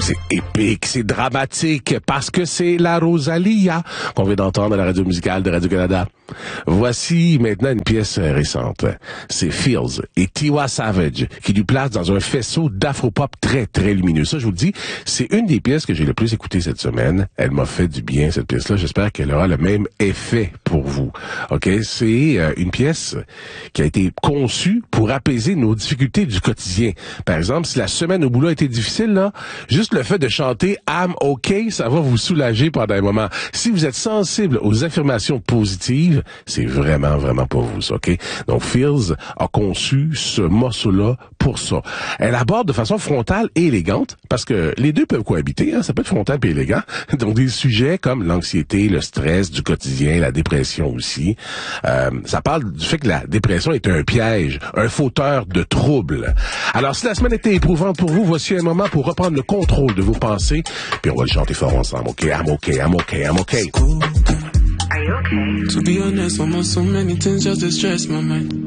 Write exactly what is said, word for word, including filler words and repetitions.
c'est épique, c'est dramatique, parce que c'est la Rosalia qu'on vient d'entendre à la radio musicale de Radio-Canada. Voici maintenant une pièce récente. C'est Feels et Tiwa Savage qui lui place dans un faisceau d'afropop très, très lumineux. Ça, je vous le dis, c'est une des pièces que j'ai le plus écoutées cette semaine. Elle m'a fait du bien, cette pièce-là. J'espère qu'elle aura le même effet pour vous. OK? C'est euh, une pièce qui a été conçue pour apaiser nos difficultés du quotidien. Par exemple, si la semaine au boulot a été difficile, là, juste le fait de chanter « I'm OK », ça va vous soulager pendant un moment. Si vous êtes sensible aux affirmations positives, c'est vraiment, vraiment pas vous, ça, OK? Donc, Feels a conçu ce morceau-là pour ça. Elle aborde de façon frontale et élégante, parce que les deux peuvent cohabiter, hein, ça peut être frontal et élégant. Donc, des sujets comme l'anxiété, le stress du quotidien, la dépression aussi. Euh, ça parle du fait que la dépression est un piège, un fauteur de troubles. Alors, si la semaine était éprouvante pour vous, voici un moment pour reprendre le contrôle de vos pensées, puis on va le chanter fort ensemble, OK? I'm OK, I'm OK, I'm OK. Are you okay? To be honest, I'm on so many things just to stress my mind.